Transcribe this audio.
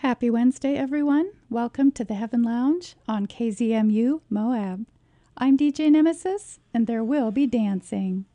Happy Wednesday, everyone. Welcome to the Heaven Lounge on KZMU Moab. I'm DJ Nemesis, and there will be dancing.